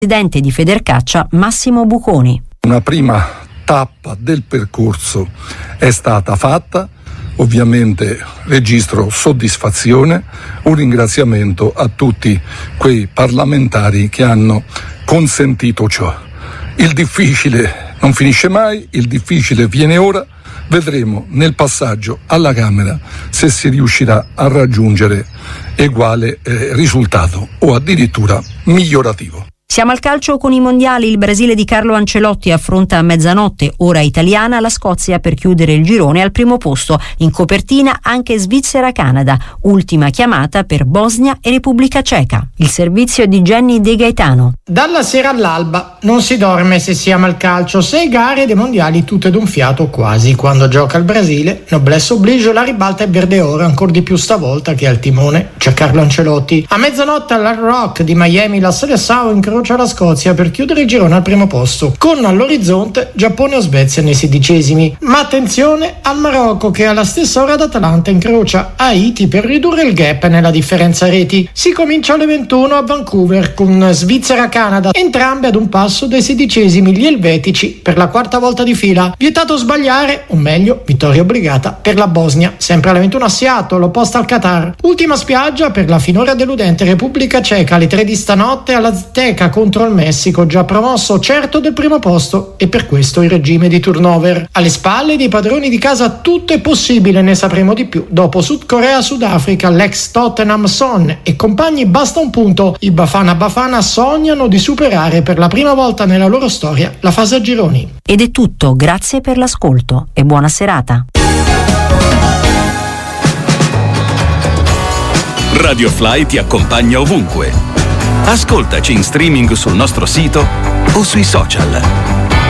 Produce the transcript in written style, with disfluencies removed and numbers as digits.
presidente di Federcaccia Massimo Buconi. Una prima tappa del percorso è stata fatta, ovviamente registro soddisfazione, un ringraziamento a tutti quei parlamentari che hanno consentito ciò. Il difficile non finisce mai, il difficile viene ora, vedremo nel passaggio alla Camera se si riuscirà a raggiungere uguale risultato o addirittura migliorativo. Siamo al calcio con i mondiali. Il Brasile di Carlo Ancelotti affronta a mezzanotte, ora italiana, la Scozia per chiudere il girone al primo posto. In copertina anche Svizzera-Canada, ultima chiamata per Bosnia e Repubblica Ceca. Il servizio è di Jenny De Gaetano. Dalla sera all'alba non si dorme se si ama il calcio. 6 gare dei mondiali tutte d'un fiato quasi. Quando gioca il Brasile, noblesse oblige, la ribalta è verde oro, ancora di più stavolta che al timone c'è Carlo Ancelotti. A mezzanotte all'Hard Rock di Miami la Seleção incrocia la Scozia per chiudere il girone al primo posto, con all'orizzonte Giappone o Svezia nei 16esimi. Ma attenzione al Marocco, che alla stessa ora d'Atalanta incrocia Haiti per ridurre il gap nella differenza reti. Si comincia alle 21 a Vancouver con Svizzera-Canada, entrambe ad un passo dai 16esimi gli elvetici per la quarta volta di fila. Vietato sbagliare, o meglio vittoria obbligata per la Bosnia, sempre alle 21 a Seattle, opposta al Qatar. Ultima spiaggia per la finora deludente Repubblica Ceca alle 3 di stanotte all'Azteca contro il Messico, già promosso certo del primo posto, e per questo il regime di turnover. Alle spalle dei padroni di casa tutto è possibile, ne sapremo di più dopo Sud Corea-Sudafrica. L'ex Tottenham Son e compagni basta un punto. I Bafana sognano di superare per la prima volta nella loro storia la fase a gironi. Ed è tutto, grazie per l'ascolto e buona serata. Radio Fly ti accompagna ovunque. Ascoltaci in streaming sul nostro sito o sui social.